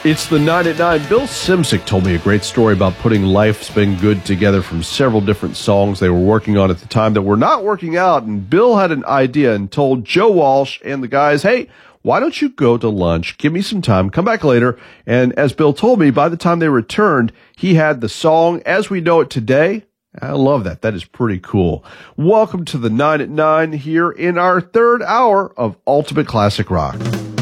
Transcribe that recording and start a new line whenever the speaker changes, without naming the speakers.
It's the 9 at 9. Bill Simsick told me a great story about putting Life's Been Good together from several different songs they were working on at the time that were not working out. And Bill had an idea and told Joe Walsh and the guys, hey, why don't you go to lunch? Give me some time. Come back later. And as Bill told me, by the time they returned, he had the song as we know it today. I love that. That is pretty cool. Welcome to the 9 at 9 here in our third hour of Ultimate Classic Rock.